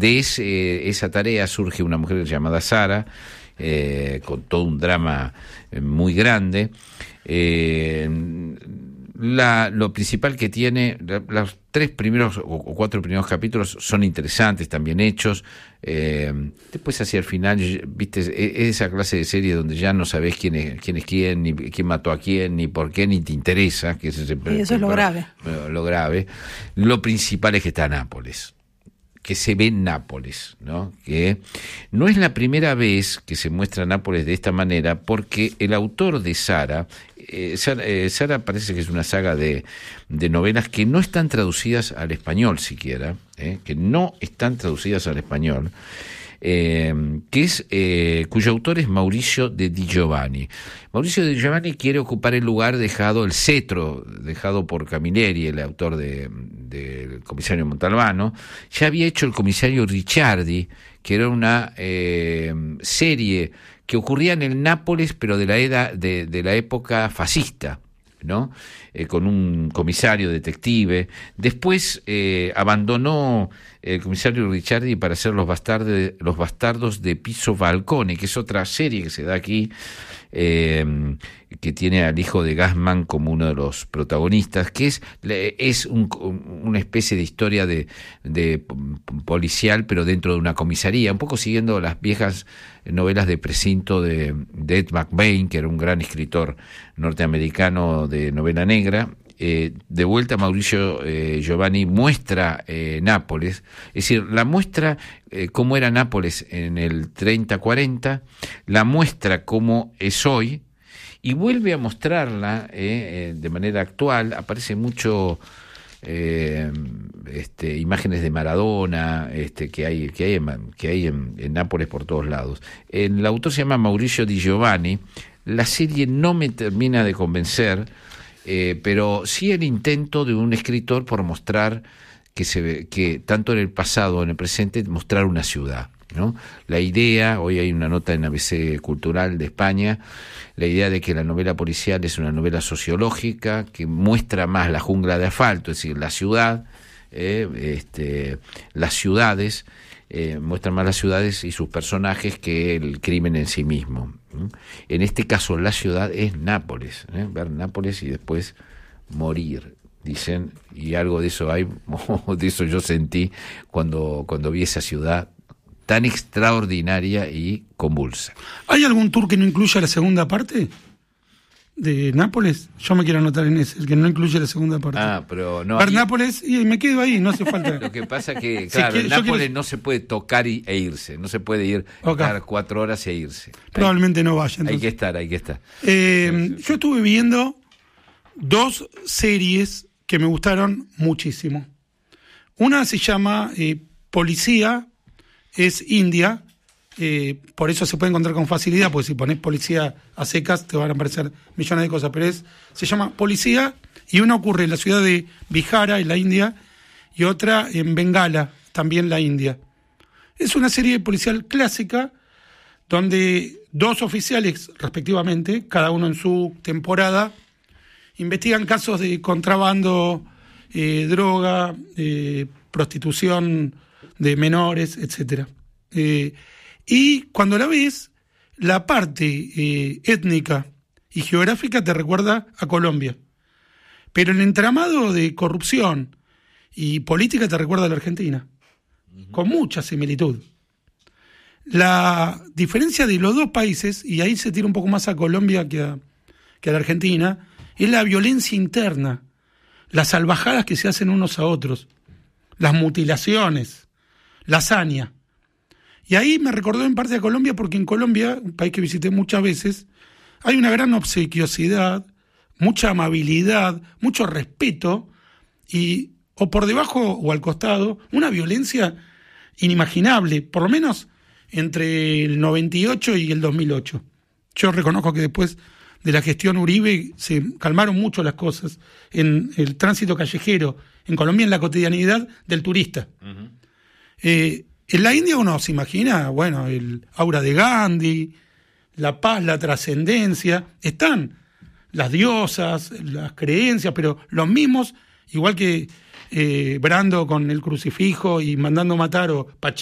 De esa tarea surge una mujer llamada Sara, con todo un drama muy grande. Lo principal que tiene, los 3 primeros o 4 primeros capítulos son interesantes, están bien hechos. Después hacia el final, viste, es esa clase de serie donde ya no sabés quién es quién, ni quién mató a quién, ni por qué, ni te interesa. Que eso es lo grave. Lo grave. Lo principal es que está Nápoles, que se ve en Nápoles, ¿no? Que no es la primera vez que se muestra Nápoles de esta manera, porque el autor de Sara parece que es una saga de novelas que no están traducidas al español siquiera, que no están traducidas al español, cuyo autor es Mauricio de Di Giovanni. Mauricio de Di Giovanni quiere ocupar el lugar el cetro dejado por Camilleri, el autor del Comisario Montalbano. Ya había hecho el Comisario Ricciardi, que era una serie que ocurría en el Nápoles, pero de la época fascista, ¿no? Con un comisario detective. Después abandonó el comisario Ricciardi para hacer Los bastardos de Piso Falcone, que es otra serie que se da aquí, que tiene al hijo de Gassman como uno de los protagonistas, que es una especie de historia de policial, pero dentro de una comisaría, un poco siguiendo las viejas novelas de precinto de Ed McBain, que era un gran escritor norteamericano de novela negra. De vuelta Mauricio Giovanni muestra Nápoles, es decir, la muestra cómo era Nápoles en el 30-40, la muestra cómo es hoy, y vuelve a mostrarla de manera actual. Aparece mucho imágenes de Maradona que hay en Nápoles por todos lados. El autor se llama Mauricio Di Giovanni. La serie no me termina de convencer, pero sí el intento de un escritor por mostrar que tanto en el pasado o en el presente mostrar una ciudad, ¿no? La idea, hoy hay una nota en ABC Cultural de España, la idea de que la novela policial es una novela sociológica que muestra más la jungla de asfalto, es decir, la ciudad, las ciudades, muestran más las ciudades y sus personajes que el crimen en sí mismo. En este caso la ciudad es Nápoles, ver Nápoles y después morir, dicen, y algo de eso hay, de eso yo sentí cuando vi esa ciudad tan extraordinaria y convulsa. ¿Hay algún tour que no incluya la segunda parte de Nápoles? Yo me quiero anotar en ese, el que no incluye la segunda parte. Pero no. Ver Nápoles y me quedo ahí, no hace falta. Lo que pasa que, claro, en Nápoles no se puede tocar e irse, no se puede ir estar 4 horas e irse. Probablemente no vaya. Entonces. Hay que estar. Yo estuve viendo 2 series que me gustaron muchísimo. Una se llama Policía, es India, por eso se puede encontrar con facilidad, porque si pones Policía a secas te van a aparecer millones de cosas, pero se llama Policía, y una ocurre en la ciudad de Bihara, en la India, y otra en Bengala, también la India. Es una serie policial clásica, donde 2 oficiales, respectivamente, cada uno en su temporada, investigan casos de contrabando, droga, prostitución de menores, etcétera. Y cuando la ves, la parte étnica y geográfica te recuerda a Colombia, pero el entramado de corrupción y política te recuerda a la Argentina, con mucha similitud. La diferencia de los 2 países, y ahí se tira un poco más a Colombia que a la Argentina, es la violencia interna, las salvajadas que se hacen unos a otros, las mutilaciones, la hazaña. Y ahí me recordó en parte a Colombia, porque en Colombia, un país que visité muchas veces, hay una gran obsequiosidad, mucha amabilidad, mucho respeto, o por debajo o al costado, una violencia inimaginable, por lo menos entre el 98 y el 2008. Yo reconozco que después de la gestión Uribe se calmaron mucho las cosas en el tránsito callejero, en Colombia, en la cotidianidad del turista. Uh-huh. En la India uno se imagina, bueno, el aura de Gandhi, la paz, la trascendencia, están las diosas, las creencias, pero los mismos, igual que Brando con el crucifijo y mandando matar, o Pacino